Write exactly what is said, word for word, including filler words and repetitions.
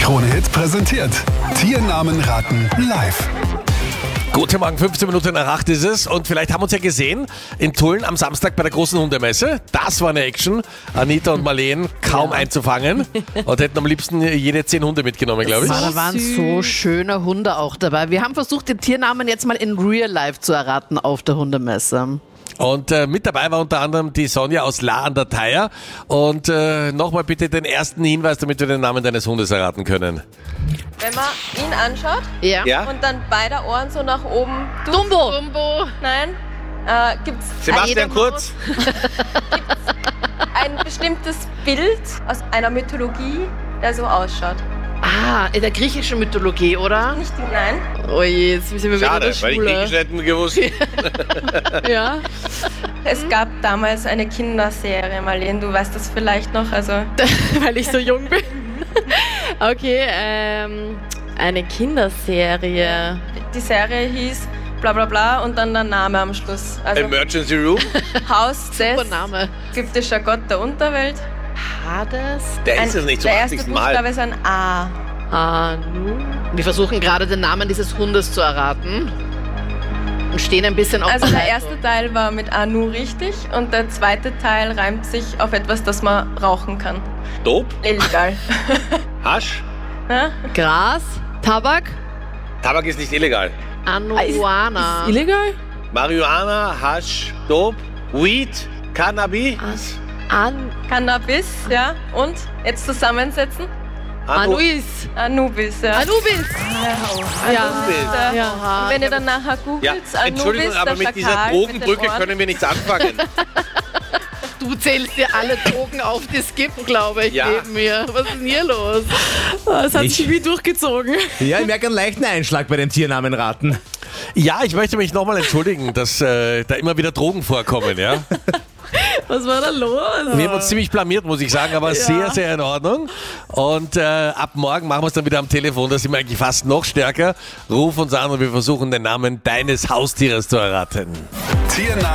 Krone-Hit präsentiert Tiernamen raten live. Guten Morgen, fünfzehn Minuten nach acht ist es und vielleicht haben wir uns ja gesehen in Tulln am Samstag bei der großen Hundemesse. Das war eine Action. Anita und Marleen kaum ja. einzufangen und hätten am liebsten jede zehn Hunde mitgenommen, glaube ich. So da waren so schöne Hunde auch dabei. Wir haben versucht, den Tiernamen jetzt mal in Real Life zu erraten auf der Hundemesse. Und äh, mit dabei war unter anderem die Sonja aus La an der Thaya. Und äh, nochmal bitte den ersten Hinweis, damit wir den Namen deines Hundes erraten können. Wenn man ihn anschaut Ja. Ja? und dann beide Ohren so nach oben... Dumbo. Dumbo. Nein, äh, gibt's Sebastian Kurz. ein bestimmtes Bild aus einer Mythologie, der so ausschaut. Ah, in der griechischen Mythologie, oder? Nicht die, nein. Oh je, jetzt sind wir wieder in der Schade, weil ich Schule. Griechisch hätten gewusst. Ja. Es gab damals eine Kinderserie, Marleen, du weißt das vielleicht noch, also... Weil ich so jung bin. Okay, ähm, eine Kinderserie. Die Serie hieß bla bla bla und dann der Name am Schluss. Also Emergency Room. Haus des Super Name. ägyptischer Gott der Unterwelt. Hades. Der ist es nicht zum der erste achtzigsten Buchstabe Mal. ist ein A. Anu. Wir versuchen gerade den Namen dieses Hundes zu erraten und stehen ein bisschen auf Also der Seite. erste Teil war mit Anu richtig und der zweite Teil reimt sich auf etwas, das man rauchen kann. Dope, Illegal. Hasch. Ja? Gras. Tabak. Tabak ist nicht illegal. Anuana. Ist illegal? Marihuana, Hasch, Dope, Weed, Cannabis. An Cannabis, ja. Und jetzt zusammensetzen. Anu- Anuis. Anubis, ja. Anubis. Ja. Und, äh, Ja. und wenn ihr dann nachher Ja, googelt, Anubis, Entschuldigung, aber der mit dieser Schakal mit den Drogenbrücke Ohren. können wir nichts anfangen. Du zählst dir alle Drogen auf, die es gibt, glaube ich, Ja. neben mir. Was ist denn hier los? Das hat Ich- sich wie durchgezogen. Ja, ich merke einen leichten Einschlag bei den Tiernamen raten. Ja, ich möchte mich nochmal entschuldigen, dass äh, da immer wieder Drogen vorkommen, ja. Was war da los? Wir haben uns ziemlich blamiert, muss ich sagen, aber sehr, sehr in Ordnung. Und äh, ab morgen machen wir es dann wieder am Telefon, da sind wir eigentlich fast noch stärker. Ruf uns an und wir versuchen den Namen deines Haustieres zu erraten. Tiernamen